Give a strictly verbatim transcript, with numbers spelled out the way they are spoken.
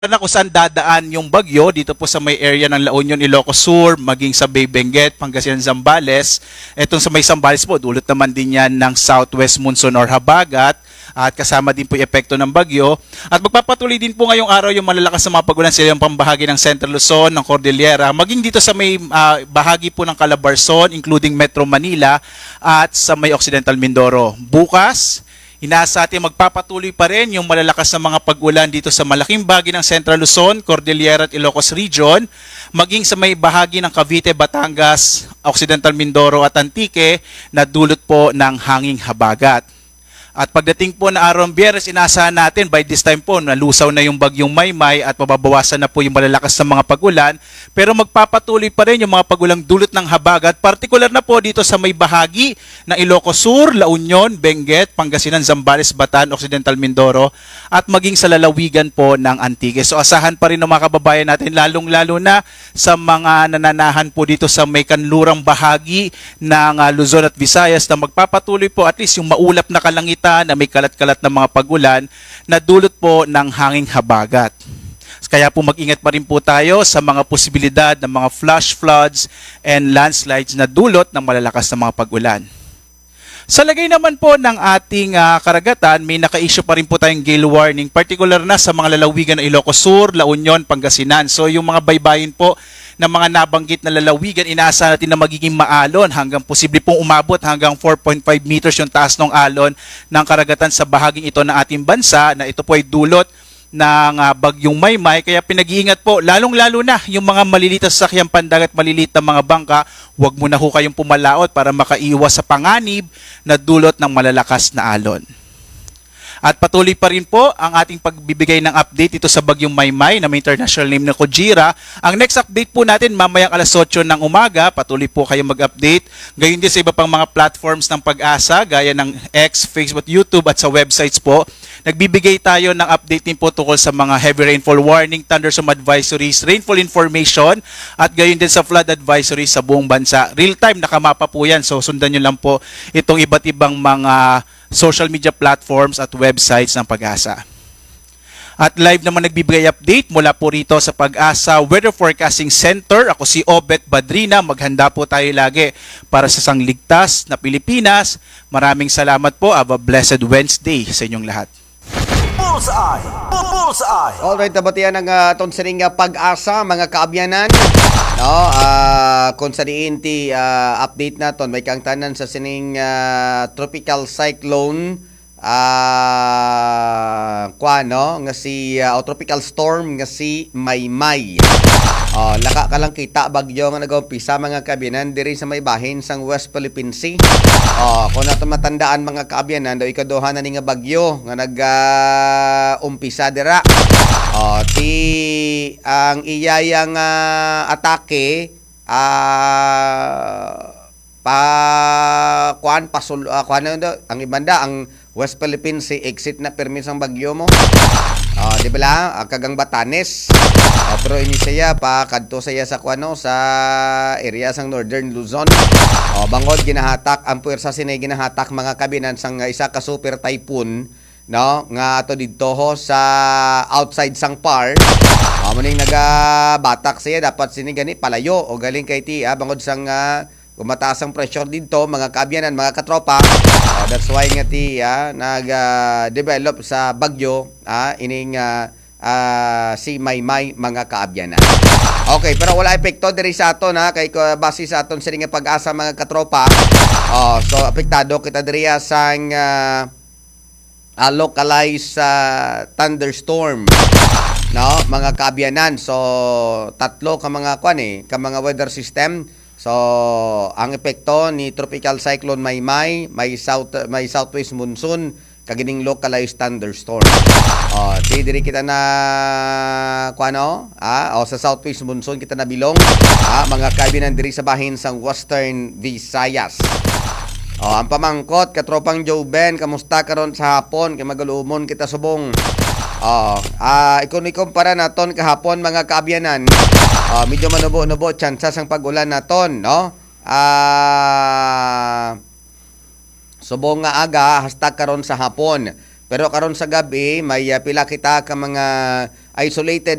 na kung saan dadaan yung bagyo dito po sa may area ng La Union, Ilocos Sur, maging sa Bay Benguet, Pangasinan, Zambales. Etong sa may Zambales po, dulot naman din yan ng southwest monsoon or habagat at kasama din po yung epekto ng bagyo. At magpapatuloy din po ngayong araw yung malalakas na mga pagulan sa yung pambahagi ng Central Luzon, ng Cordillera, maging dito sa may uh, bahagi po ng Calabarzon, including Metro Manila at sa may Occidental Mindoro. Bukas, inaasa natin magpapatuloy pa rin yung malalakas na mga pag-ulan dito sa malaking bahagi ng Central Luzon, Cordillera at Ilocos Region, maging sa may bahagi ng Cavite, Batangas, Occidental Mindoro at Antique na dulot po ng hanging habagat. At pagdating po na araw ng Biyernes, inaasahan natin by this time po nalusaw na yung bagyong Maymay at mababawasan na po yung malalakas na mga pagulan. Pero magpapatuloy pa rin yung mga pagulang dulot ng habagat, partikular na po dito sa may bahagi ng Ilocos Sur, La Union, Benguet, Pangasinan, Zambales, Bataan, Occidental Mindoro at maging sa lalawigan po ng Antique. So asahan pa rin ng mga kababayan natin, lalong-lalo na sa mga nananahan po dito sa may kanlurang bahagi ng uh, Luzon at Visayas na magpapatuloy po at least yung maulap na kalangitan na may kalat-kalat na mga pagulan na dulot po ng hanging habagat. Kaya po mag-ingat pa rin po tayo sa mga posibilidad ng mga flash floods and landslides na dulot ng malalakas na mga pagulan. Sa lagay naman po ng ating uh, karagatan, may naka-issue pa rin po tayong gale warning, particular na sa mga lalawigan ng Ilocos Sur, La Union, Pangasinan. So yung mga baybayin po ng mga nabanggit na lalawigan, inaasahan natin na magiging maalon hanggang posible pong umabot hanggang four point five meters yung taas ng alon ng karagatan sa bahaging ito ng ating bansa na ito po ay dulot ng uh, bagyong Maymay. Kaya pinag-iingat po, lalong-lalo na yung mga maliliit na sasakyang pandagat, maliliit na mga bangka, huwag muna ho kayong pumalaot para makaiwas sa panganib na dulot ng malalakas na alon. At patuloy pa rin po ang ating pagbibigay ng update ito sa bagyong Maymay na may international name na Kojira. Ang next update po natin mamayang alas otso ng umaga. Patuloy po kayo mag-update. Gayon din sa iba pang mga platforms ng Pag-asa gaya ng X, Facebook, YouTube at sa websites po. Nagbibigay tayo ng update din po tungkol sa mga heavy rainfall warning, thunderstorm advisories, rainfall information at gayon din sa flood advisories sa buong bansa. Real time nakamapa po yan. So sundan nyo lang po itong iba't ibang mga social media platforms at websites ng Pag-asa. At live naman nagbibigay update mula po rito sa Pag-asa Weather Forecasting Center. Ako si Obet Badrina. Maghanda po tayo lagi para sa sangligtas na Pilipinas. Maraming salamat po. Have a blessed Wednesday sa inyong lahat. Bullseye! Bullseye! Alright, nabatian ng uh, tonsining uh, Pag-asa, mga kaabyanan. No, uh, kung sa diin ti uh, update naton may kang tanan sa sining uh, tropical cyclone uh, kuano nga si uh, o tropical storm nga si Maymay. Oh, laka ka lang kita bagyo nga nag-umpisa mga kaabyanan diri sa may bahin sang West Philippine Sea. Oh, kung nato matandaan mga kaabyanan do ikaduha na ni nga bagyo nga nag-umpisa uh, dira. Oh, ti ang iyayang uh, atake uh, pa kuan pasul uh, kuan uh, ang ibanda ang West Philippine Sea exit na permis ang bagyo mo. Oh, di ba uh, kagang Batanes. Uh, pero ini siya pa kadto saya sa kuano sa area sang Northern Luzon. Oh, bangod ginahatak ang puwersa sini ginahatak mga kabinan sang isa ka super typhoon, no, nga ato didto ho sa outside sang par. Uh, muning nagabatak siya dapat sini gani palayo o galing kay ti ah, bangod sang uh, kumataas ang pressure dito mga kaabyanan, mga katropa. Uh, that's why nga ti ah, nag-develop uh, sa bagyo ah, ining uh, uh, si Maymay mga kaabyanan. Okay, pero wala epekto diri sa aton ha kay base sa aton sining Pag-asa mga katropa. Oh, so apektado kita diri sang uh, Uh, localized uh, thunderstorm, no mga kaabyanan. So tatlo ka mga kwan eh ka mga weather system. So ang epekto ni tropical cyclone Maymay, may south may southwest monsoon kagining localized thunderstorm. Oh, di diri kita na kuano ah o sa southwest monsoon kita na bilong ah, mga kaabyanan diri sa bahin sang Western Visayas. Oh, ang pamangkot, katropang Joe Ben, kamusta karon sa hapon? Kay magalumon kita subong. Oh, ah, ikon ikumpara naton kahapon mga kaabyanan. Oh, medyo manubo-nubo chances ang pag-ulan naton, no? Ah, subong nga aga hasta karon sa hapon. Pero karon sa gabi may uh, pila kita ka mga isolated